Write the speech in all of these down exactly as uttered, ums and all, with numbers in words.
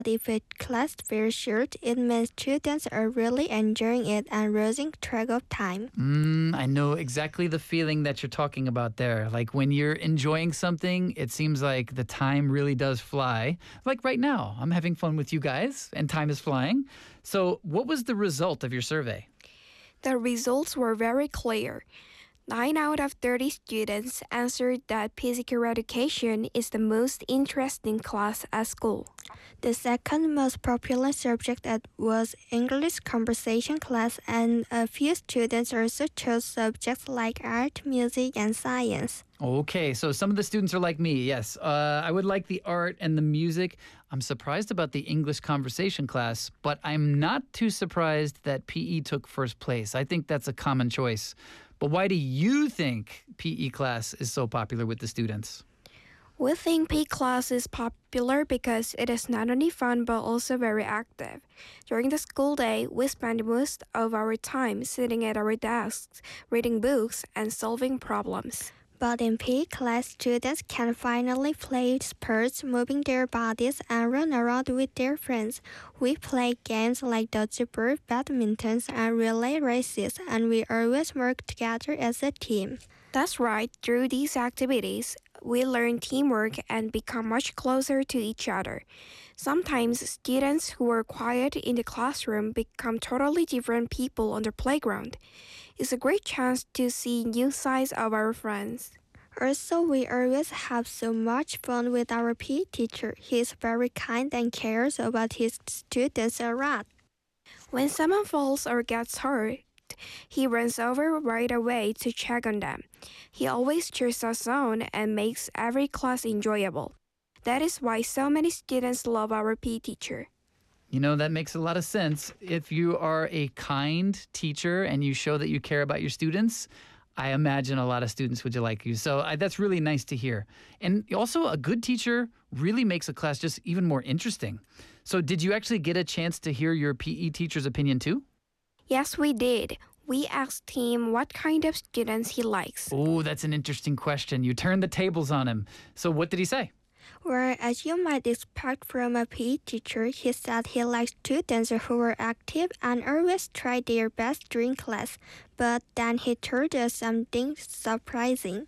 If a class feels short, it means students are really enjoying it and losing track of time. Mm, I know exactly the feeling that you're talking about there. Like when you're enjoying something, it seems like the time really does fly. Like right now, I'm having fun with you guys and time is flying. So what was the result of your survey? The results were very clear. nine out of thirty students answered that physical education is the most interesting class at school. The second most popular subject was English conversation class, and a few students also chose subjects like art, music, and science. Okay, so some of the students are like me, yes. Uh, I would like the art and the music. I'm surprised about the English conversation class, but I'm not too surprised that P E took first place. I think that's a common choice. But why do you think P E class is so popular with the students? We think P E class is popular because it is not only fun but also very active. During the school day, we spend most of our time sitting at our desks, reading books, and solving problems. But in P E class, students can finally play sports, moving their bodies, and run around with their friends. We play games like dodgeball, badminton, and relay races, and we always work together as a team. That's right. Through these activities, we learn teamwork and become much closer to each other. Sometimes students who are quiet in the classroom become totally different people on the playground. It's a great chance to see new sides of our friends. Also, we always have so much fun with our P E teacher. He is very kind and cares about his students a lot. When someone falls or gets hurt, he runs over right away to check on them. He always cheers us on and makes every class enjoyable. That is why so many students love our P E teacher. You know, that makes a lot of sense. If you are a kind teacher and you show that you care about your students, I imagine a lot of students would like you. So I, that's really nice to hear. And also, a good teacher really makes a class just even more interesting. So did you actually get a chance to hear your P E teacher's opinion too? Yes, we did. We asked him what kind of students he likes. Oh, that's an interesting question. You turned the tables on him. So what did he say? Well, as you might expect from a P E teacher, he said he likes students who are active and always try their best during class. But then he told us something surprising.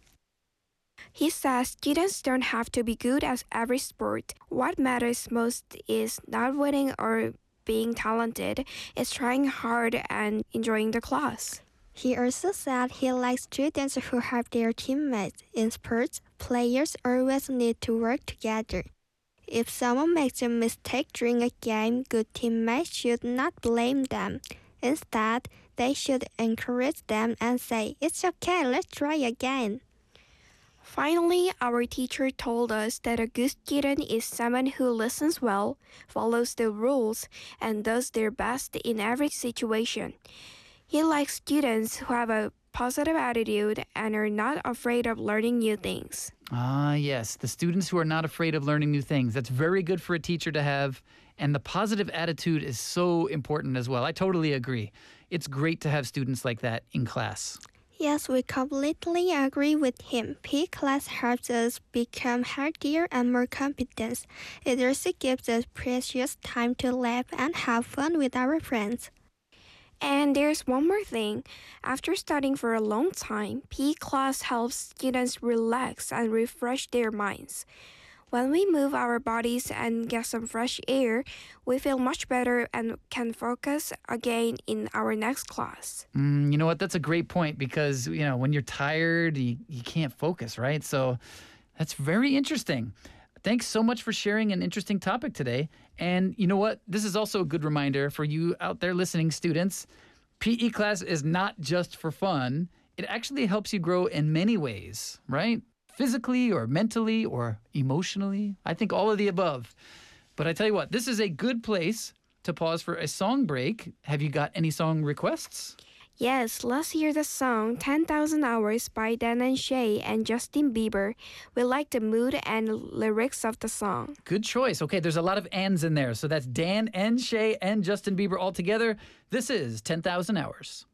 He says students don't have to be good at every sport. What matters most is not winning or being talented, it's trying hard and enjoying the class. He also said he likes students who help their teammates. In sports, players always need to work together. If someone makes a mistake during a game, good teammates should not blame them. Instead, they should encourage them and say, "It's okay, let's try again." Finally, our teacher told us that a good student is someone who listens well, follows the rules, and does their best in every situation. He likes students who have a positive attitude and are not afraid of learning new things. Ah, yes, the students who are not afraid of learning new things. That's very good for a teacher to have. And the positive attitude is so important as well. I totally agree. It's great to have students like that in class. Yes, we completely agree with him. P E class helps us become healthier and more competent. It also gives us precious time to laugh and have fun with our friends. And there's one more thing. After studying for a long time, P E class helps students relax and refresh their minds. When we move our bodies and get some fresh air, we feel much better and can focus again in our next class. Mm, you know what? That's a great point because, you know, when you're tired, you, you can't focus, right? So that's very interesting. Thanks so much for sharing an interesting topic today. And you know what? This is also a good reminder for you out there listening, students. P E class is not just for fun. It actually helps you grow in many ways, right? Physically or mentally or emotionally. I think all of the above. But I tell you what, this is a good place to pause for a song break. Have you got any song requests? Yes, let's hear the song ten thousand Hours by Dan and Shay and Justin Bieber. We like the mood and lyrics of the song. Good choice. Okay, there's a lot of ands in there. So that's Dan and Shay and Justin Bieber all together. This is ten thousand Hours.